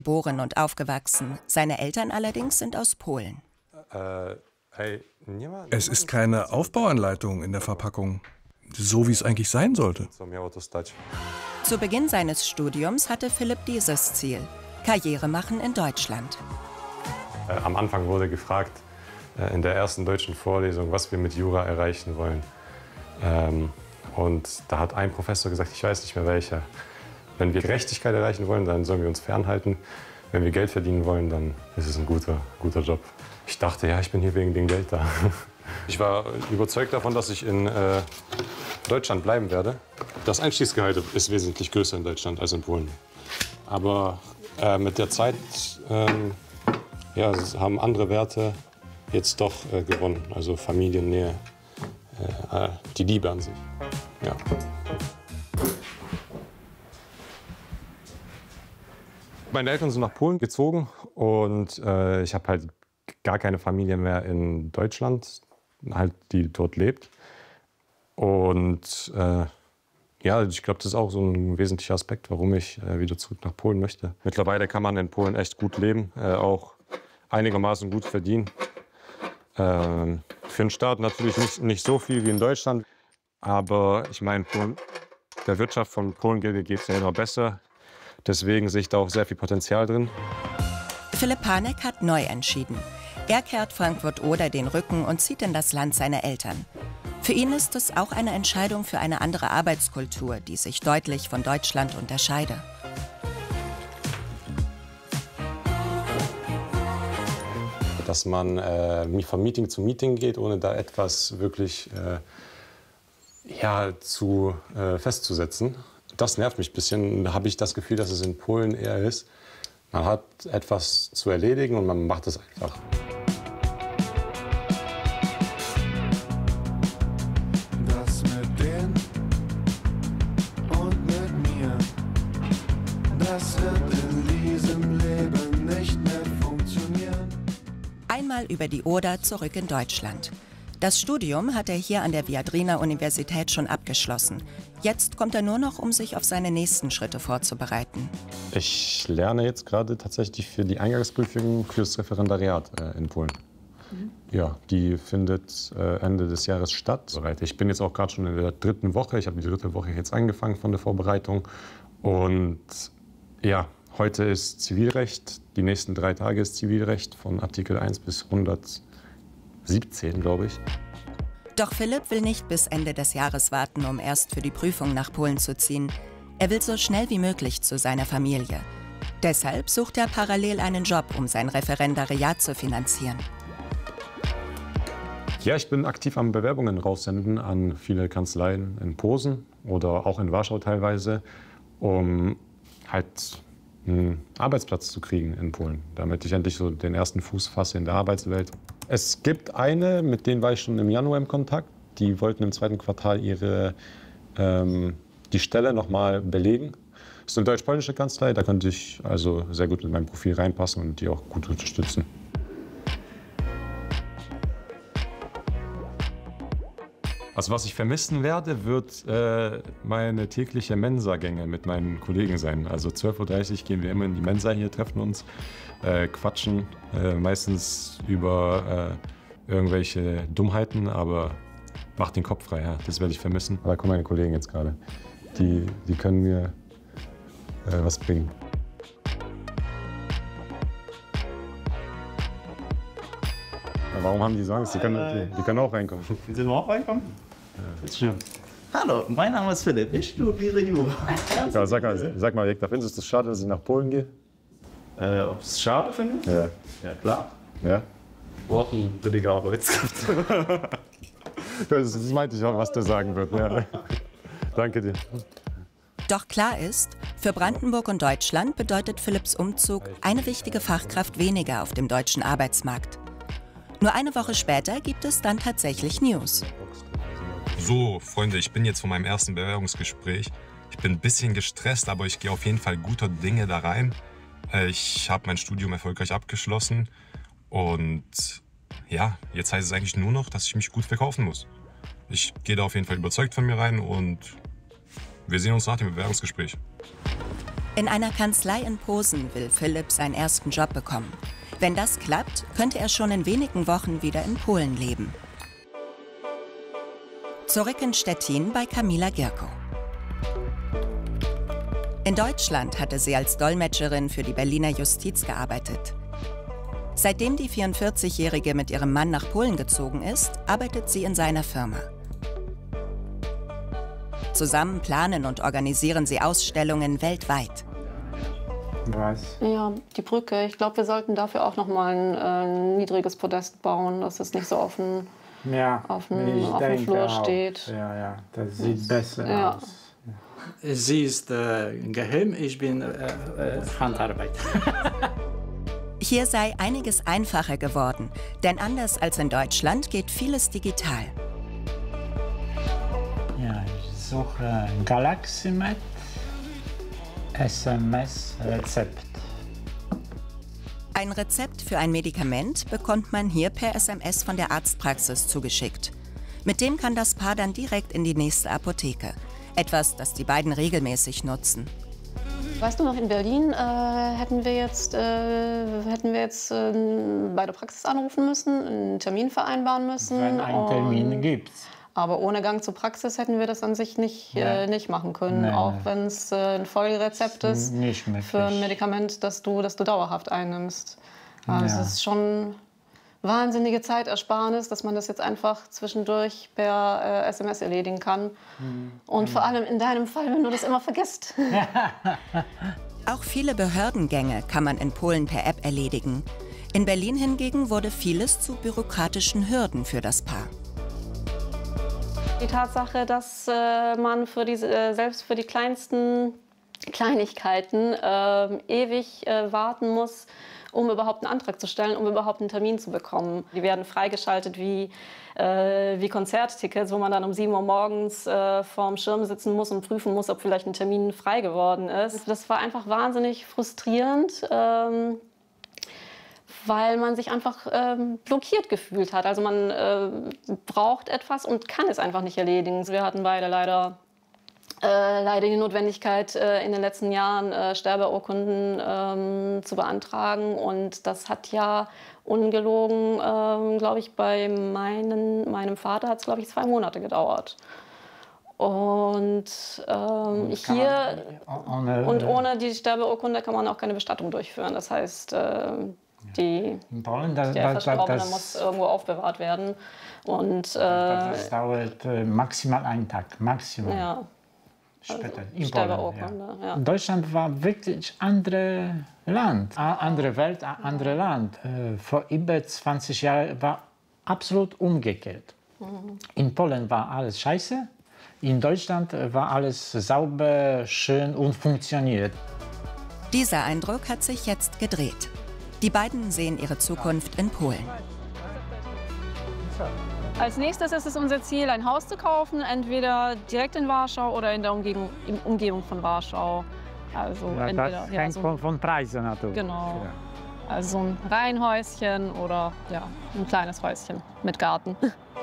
Geboren und aufgewachsen. Seine Eltern allerdings sind aus Polen. Es ist keine Aufbauanleitung in der Verpackung, so wie es eigentlich sein sollte. Zu Beginn seines Studiums hatte Philipp dieses Ziel: Karriere machen in Deutschland. Am Anfang wurde gefragt, in der ersten deutschen Vorlesung, was wir mit Jura erreichen wollen. Und da hat ein Professor gesagt, ich weiß nicht mehr welcher: Wenn wir Gerechtigkeit erreichen wollen, dann sollen wir uns fernhalten. Wenn wir Geld verdienen wollen, dann ist es ein guter Job. Ich dachte, ja, ich bin hier wegen dem Geld da. Ich war überzeugt davon, dass ich in Deutschland bleiben werde. Das Einstiegsgehalt ist wesentlich größer in Deutschland als in Polen. Aber mit der Zeit haben andere Werte jetzt doch gewonnen. Also Familiennähe, die Liebe an sich. Ja. Meine Eltern sind nach Polen gezogen und ich habe halt gar keine Familie mehr in Deutschland, halt, die dort lebt. Und ich glaube, das ist auch so ein wesentlicher Aspekt, warum ich wieder zurück nach Polen möchte. Mittlerweile kann man in Polen echt gut leben, auch einigermaßen gut verdienen. Für den Staat natürlich nicht so viel wie in Deutschland, aber ich meine, der Wirtschaft von Polen geht es ja immer besser. Deswegen sehe ich da auch sehr viel Potenzial drin. Philipp Haneck hat neu entschieden. Er kehrt Frankfurt-Oder den Rücken und zieht in das Land seiner Eltern. Für ihn ist es auch eine Entscheidung für eine andere Arbeitskultur, die sich deutlich von Deutschland unterscheide. Dass man von Meeting zu Meeting geht, ohne da etwas wirklich festzusetzen. Das nervt mich ein bisschen. Da habe ich das Gefühl, dass es in Polen eher ist: Man hat etwas zu erledigen und man macht es einfach. Das mit denen und mit mir, das wird in diesem Leben nicht mehr funktionieren. Einmal über die Oder zurück in Deutschland. Das Studium hat er hier an der Viadrina-Universität schon abgeschlossen. Jetzt kommt er nur noch, um sich auf seine nächsten Schritte vorzubereiten. Ich lerne jetzt gerade tatsächlich für die Eingangsprüfung fürs Referendariat in Polen. Ja, die findet Ende des Jahres statt. Ich bin jetzt auch gerade schon in der 3. Woche. Ich habe die 3. Woche jetzt angefangen von der Vorbereitung. Und ja, heute ist Zivilrecht. Die nächsten 3 Tage ist Zivilrecht von Artikel 1 bis 117, glaube ich. Doch Philipp will nicht bis Ende des Jahres warten, um erst für die Prüfung nach Polen zu ziehen. Er will so schnell wie möglich zu seiner Familie. Deshalb sucht er parallel einen Job, um sein Referendariat zu finanzieren. Ja, ich bin aktiv am Bewerbungen raussenden an viele Kanzleien in Posen oder auch in Warschau teilweise, um halt einen Arbeitsplatz zu kriegen in Polen, damit ich endlich so den ersten Fuß fasse in der Arbeitswelt. Es gibt eine, mit denen war ich schon im Januar im Kontakt. Die wollten im 2. Quartal die Stelle noch mal belegen. Das ist eine deutsch-polnische Kanzlei, da könnte ich also sehr gut mit meinem Profil reinpassen und die auch gut unterstützen. Also was ich vermissen werde, wird meine tägliche Mensagänge mit meinen Kollegen sein. Also 12:30 Uhr gehen wir immer in die Mensa hier, treffen uns, quatschen, meistens über irgendwelche Dummheiten, aber macht den Kopf frei, ja. Das werde ich vermissen. Da kommen meine Kollegen jetzt gerade. Die können mir was bringen. Warum haben die so Angst? Die können auch reinkommen. Willst du auch reinkommen? Ja. Ist schön. Hallo, mein Name ist Philipp. Ich studiere Jura. Ja, sag mal, Jekta, findest du es schade, dass ich nach Polen gehe? Ob es schade findest? Ja. Ja, klar. Ja? Worten billiger Arbeitskraft. Das meinte ich auch, was der sagen wird. Ja. Danke dir. Doch klar ist, für Brandenburg und Deutschland bedeutet Philipps Umzug eine wichtige Fachkraft weniger auf dem deutschen Arbeitsmarkt. Nur eine Woche später gibt es dann tatsächlich News. So, Freunde, ich bin jetzt von meinem ersten Bewerbungsgespräch. Ich bin ein bisschen gestresst, aber ich gehe auf jeden Fall guter Dinge da rein. Ich habe mein Studium erfolgreich abgeschlossen und ja, jetzt heißt es eigentlich nur noch, dass ich mich gut verkaufen muss. Ich gehe da auf jeden Fall überzeugt von mir rein und wir sehen uns nach dem Bewerbungsgespräch. In einer Kanzlei in Posen will Philipp seinen ersten Job bekommen. Wenn das klappt, könnte er schon in wenigen Wochen wieder in Polen leben. Zurück in Stettin bei Kamila Gierko. In Deutschland hatte sie als Dolmetscherin für die Berliner Justiz gearbeitet. Seitdem die 44-Jährige mit ihrem Mann nach Polen gezogen ist, arbeitet sie in seiner Firma. Zusammen planen und organisieren sie Ausstellungen weltweit. Was? Ja, die Brücke. Ich glaube, wir sollten dafür auch noch mal ein niedriges Podest bauen, dass es nicht so auf dem Flur steht. Ja, das sieht besser aus. Sie ist geheim, ich bin Handarbeit. Hier sei einiges einfacher geworden, denn anders als in Deutschland geht vieles digital. Ja, ich suche Galaximed SMS-Rezept. Ein Rezept für ein Medikament bekommt man hier per SMS von der Arztpraxis zugeschickt. Mit dem kann das Paar dann direkt in die nächste Apotheke. Etwas, das die beiden regelmäßig nutzen. Weißt du noch, in Berlin hätten wir jetzt bei der Praxis anrufen müssen, einen Termin vereinbaren müssen. Wenn einen Termin gibt. Aber ohne Gang zur Praxis hätten wir das an sich nicht machen können, auch wenn es ein Folgerezept ist für ein Medikament, das du dauerhaft einnimmst. Also es ist schon wahnsinnige Zeitersparnis, dass man das jetzt einfach zwischendurch per SMS erledigen kann. Und vor allem in deinem Fall, wenn du das immer vergisst. Auch viele Behördengänge kann man in Polen per App erledigen. In Berlin hingegen wurde vieles zu bürokratischen Hürden für das Paar. Die Tatsache, dass man selbst für die kleinsten Kleinigkeiten ewig warten muss, um überhaupt einen Antrag zu stellen, um überhaupt einen Termin zu bekommen. Die werden freigeschaltet wie Konzerttickets, wo man dann um 7 Uhr morgens vorm Schirm sitzen muss und prüfen muss, ob vielleicht ein Termin frei geworden ist. Das war einfach wahnsinnig frustrierend, weil man sich einfach blockiert gefühlt hat. Also man braucht etwas und kann es einfach nicht erledigen. Wir hatten beide leider die Notwendigkeit, in den letzten Jahren Sterbeurkunden zu beantragen. Und das hat ja ungelogen, glaube ich, bei meinem Vater hat es, glaube ich, 2 Monate gedauert. Und ohne die Sterbeurkunde kann man auch keine Bestattung durchführen. Das heißt, der Verstorbene muss irgendwo aufbewahrt werden. Und, das dauert maximal einen Tag, maximal. Ja. Später, in Polen, ja. Deutschland war wirklich ein anderes Land, andere Welt, ein anderes Land. Vor über 20 Jahren war absolut umgekehrt. In Polen war alles scheiße, in Deutschland war alles sauber, schön und funktioniert. Dieser Eindruck hat sich jetzt gedreht. Die beiden sehen ihre Zukunft in Polen. Als nächstes ist es unser Ziel, ein Haus zu kaufen, entweder direkt in Warschau oder in der Umgebung von Warschau. Also das hängt von Preisen natürlich. Genau. Also ein Reihenhäuschen oder ein kleines Häuschen mit Garten.